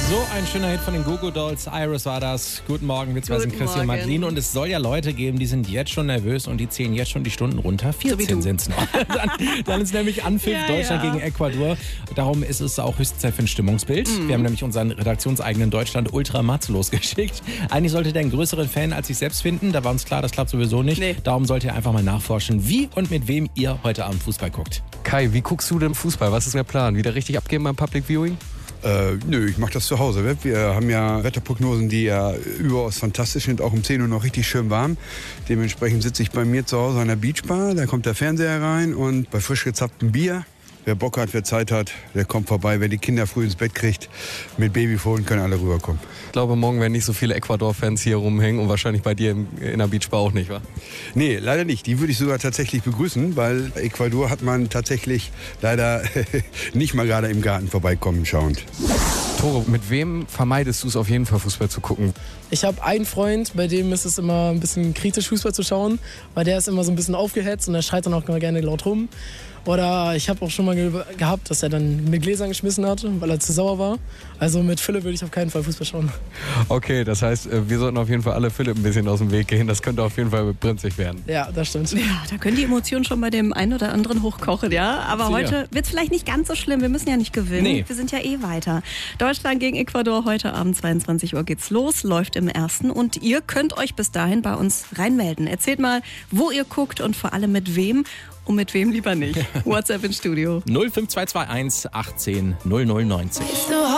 So ein schöner Hit von den Goo Goo Dolls. Iris war das. Guten Morgen, wir zwei sind Chrissy und Madeline. Und es soll ja Leute geben, die sind jetzt schon nervös und die zählen jetzt schon die Stunden runter. 14 sind es noch. Dann ist nämlich Anpfiff Deutschland gegen Ecuador. Darum ist es auch höchste Zeit für ein Stimmungsbild. Wir haben nämlich unseren redaktionseigenen Deutschland Ultra Mats losgeschickt. Eigentlich sollte der einen größeren Fan als sich selbst finden. Da war uns klar, das klappt sowieso nicht. Nee. Darum sollt ihr einfach mal nachforschen, wie und mit wem ihr heute Abend Fußball guckt. Kai, wie guckst du denn Fußball? Was ist der Plan? Wieder richtig abgeben beim Public Viewing? Nö, ich mache das zu Hause. Wir haben ja Wetterprognosen, die ja überaus fantastisch sind, auch um 10 Uhr noch richtig schön warm. Dementsprechend sitze ich bei mir zu Hause an der Beachbar, da kommt der Fernseher rein und bei frisch gezapftem Bier. Wer Bock hat, wer Zeit hat, der kommt vorbei. Wer die Kinder früh ins Bett kriegt, mit Babyfohlen können alle rüberkommen. Ich glaube, morgen werden nicht so viele Ecuador-Fans hier rumhängen und wahrscheinlich bei dir in der Beachbar auch nicht, wa? Nee, leider nicht. Die würde ich sogar tatsächlich begrüßen, weil Ecuador hat man tatsächlich leider nicht mal gerade im Garten vorbeikommen schauend. Tore, mit wem vermeidest du es auf jeden Fall, Fußball zu gucken? Ich habe einen Freund, bei dem ist es immer ein bisschen kritisch, Fußball zu schauen, weil der ist immer so ein bisschen aufgehetzt und er schreit dann auch immer gerne laut rum. Oder ich habe auch schon mal gehabt, dass er dann mit Gläsern geschmissen hat, weil er zu sauer war. Also mit Philipp würde ich auf keinen Fall Fußball schauen. Okay, das heißt, wir sollten auf jeden Fall alle Philipp ein bisschen aus dem Weg gehen. Das könnte auf jeden Fall brenzlig werden. Ja, das stimmt. Ja, da können die Emotionen schon bei dem einen oder anderen hochkochen, ja. Aber heute wird es vielleicht nicht ganz so schlimm. Wir müssen ja nicht gewinnen. Nee. Wir sind ja eh weiter. Deutschland gegen Ecuador, heute Abend 22 Uhr geht's los, läuft im ersten. Und ihr könnt euch bis dahin bei uns reinmelden. Erzählt mal, wo ihr guckt und vor allem mit wem. Und mit wem lieber nicht. WhatsApp ins Studio. 05221 18 0090.